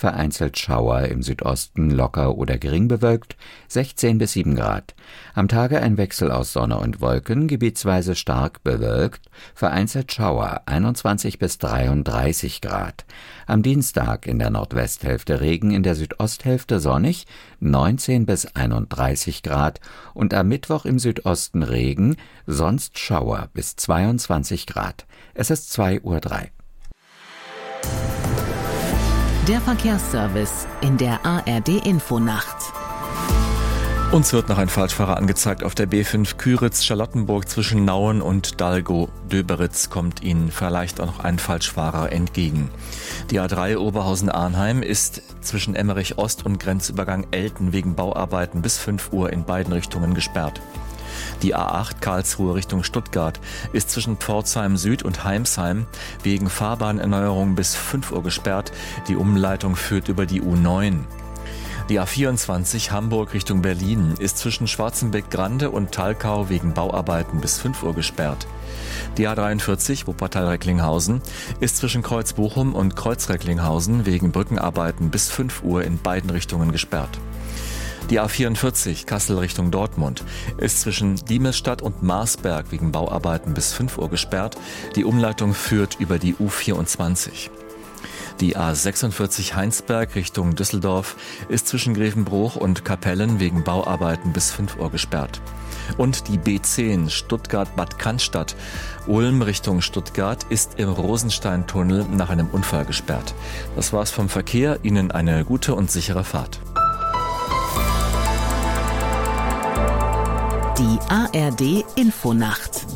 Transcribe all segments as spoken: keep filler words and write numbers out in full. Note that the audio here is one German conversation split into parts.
vereinzelt Schauer, im Südosten locker oder gering bewölkt, sechzehn bis sieben Grad. Am Tage ein Wechsel aus Sonne und Wolken, gebietsweise stark bewölkt, vereinzelt Schauer, einundzwanzig bis dreiunddreißig Grad. Am Dienstag in der Nordwesthälfte Regen, in der Südosthälfte sonnig, neunzehn bis einunddreißig Grad, und am Mittwoch im Südosten Regen, sonst Schauer bis zweiundzwanzig Grad. Es ist zwei Uhr drei. Der Verkehrsservice in der A R D-Infonacht. Uns wird noch ein Falschfahrer angezeigt auf der B fünf Küritz-Charlottenburg zwischen Nauen und Dalgo-Döberitz kommt Ihnen vielleicht auch noch ein Falschfahrer entgegen. Die A drei Oberhausen-Arnheim ist zwischen Emmerich Ost und Grenzübergang Elten wegen Bauarbeiten bis fünf Uhr in beiden Richtungen gesperrt. Die A acht Karlsruhe Richtung Stuttgart ist zwischen Pforzheim Süd und Heimsheim wegen Fahrbahnerneuerung bis fünf Uhr gesperrt. Die Umleitung führt über die U neun. Die A vierundzwanzig Hamburg Richtung Berlin ist zwischen Schwarzenbeck-Grande und Thalkau wegen Bauarbeiten bis fünf Uhr gesperrt. Die A dreiundvierzig Wuppertal-Recklinghausen ist zwischen Kreuz-Bochum und Kreuz-Recklinghausen wegen Brückenarbeiten bis fünf Uhr in beiden Richtungen gesperrt. Die A vierundvierzig Kassel Richtung Dortmund ist zwischen Diemelsstadt und Marsberg wegen Bauarbeiten bis fünf Uhr gesperrt. Die Umleitung führt über die U vierundzwanzig. Die A sechsundvierzig Heinsberg Richtung Düsseldorf ist zwischen Grevenbruch und Kapellen wegen Bauarbeiten bis fünf Uhr gesperrt. Und die B zehn Stuttgart-Bad Cannstatt Ulm Richtung Stuttgart ist im Rosensteintunnel nach einem Unfall gesperrt. Das war's vom Verkehr. Ihnen eine gute und sichere Fahrt. Die A R D-Infonacht.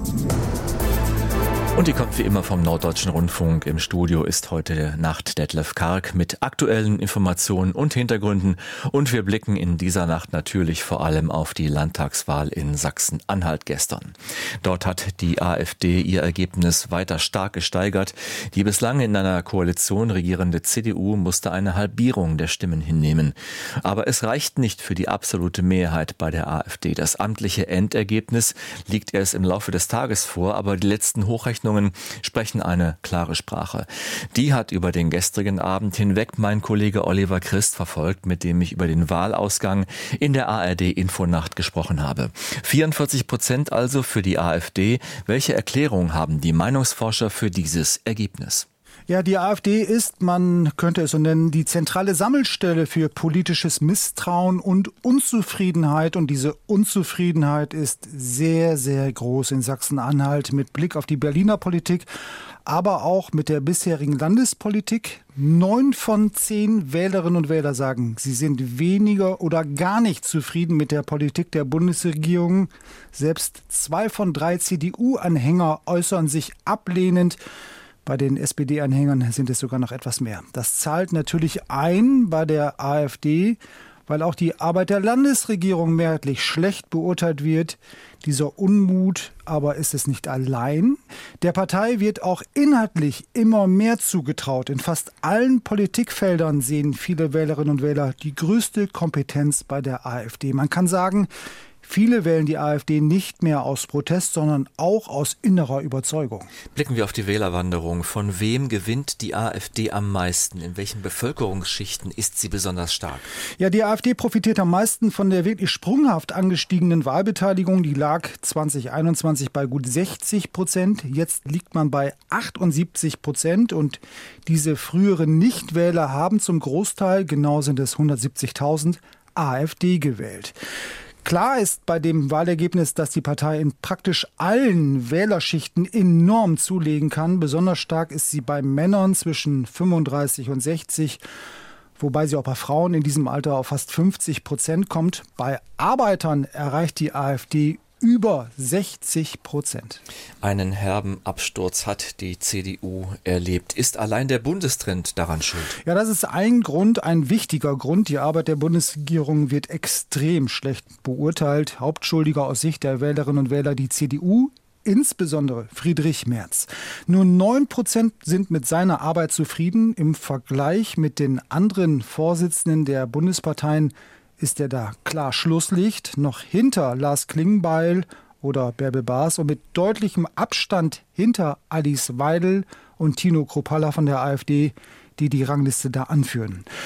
Und die kommt wie immer vom Norddeutschen Rundfunk. Im Studio ist heute Nacht Detlef Karg mit aktuellen Informationen und Hintergründen. Und wir blicken in dieser Nacht natürlich vor allem auf die Landtagswahl in Sachsen-Anhalt gestern. Dort hat die AfD ihr Ergebnis weiter stark gesteigert. Die bislang in einer Koalition regierende C D U musste eine Halbierung der Stimmen hinnehmen. Aber es reicht nicht für die absolute Mehrheit bei der AfD. Das amtliche Endergebnis liegt erst im Laufe des Tages vor, aber die letzten Hochrechnungen sprechen eine klare Sprache. Die hat über den gestrigen Abend hinweg mein Kollege Oliver Christ verfolgt, mit dem ich über den Wahlausgang in der A R D-Infonacht gesprochen habe. vierundvierzig Prozent also für die AfD. Welche Erklärung haben die Meinungsforscher für dieses Ergebnis? Ja, die AfD ist, man könnte es so nennen, die zentrale Sammelstelle für politisches Misstrauen und Unzufriedenheit. Und diese Unzufriedenheit ist sehr, sehr groß in Sachsen-Anhalt mit Blick auf die Berliner Politik, aber auch mit der bisherigen Landespolitik. Neun von zehn Wählerinnen und Wähler sagen, sie sind weniger oder gar nicht zufrieden mit der Politik der Bundesregierung. Selbst zwei von drei C D U-Anhänger äußern sich ablehnend. Bei den S P D-Anhängern sind es sogar noch etwas mehr. Das zahlt natürlich ein bei der AfD, weil auch die Arbeit der Landesregierung mehrheitlich schlecht beurteilt wird. Dieser Unmut aber ist es nicht allein. Der Partei wird auch inhaltlich immer mehr zugetraut. In fast allen Politikfeldern sehen viele Wählerinnen und Wähler die größte Kompetenz bei der AfD. Man kann sagen, viele wählen die AfD nicht mehr aus Protest, sondern auch aus innerer Überzeugung. Blicken wir auf die Wählerwanderung. Von wem gewinnt die AfD am meisten? In welchen Bevölkerungsschichten ist sie besonders stark? Ja, die AfD profitiert am meisten von der wirklich sprunghaft angestiegenen Wahlbeteiligung. Die lag zwanzig einundzwanzig bei gut sechzig Prozent. Jetzt liegt man bei achtundsiebzig Prozent. Und diese früheren Nichtwähler haben zum Großteil, genau sind es hundertsiebzigtausend, AfD gewählt. Klar ist bei dem Wahlergebnis, dass die Partei in praktisch allen Wählerschichten enorm zulegen kann. Besonders stark ist sie bei Männern zwischen fünfunddreißig und sechzig, wobei sie auch bei Frauen in diesem Alter auf fast fünfzig Prozent kommt. Bei Arbeitern erreicht die AfD über sechzig Prozent. Einen herben Absturz hat die C D U erlebt. Ist allein der Bundestrend daran schuld? Ja, das ist ein Grund, ein wichtiger Grund. Die Arbeit der Bundesregierung wird extrem schlecht beurteilt. Hauptschuldiger aus Sicht der Wählerinnen und Wähler die C D U, insbesondere Friedrich Merz. Nur neun Prozent sind mit seiner Arbeit zufrieden. Im Vergleich mit den anderen Vorsitzenden der Bundesparteien ist er da klar Schlusslicht, noch hinter Lars Klingbeil oder Bärbel Baas und mit deutlichem Abstand hinter Alice Weidel und Tino Kruppalla von der AfD, die die Rangliste da anführen.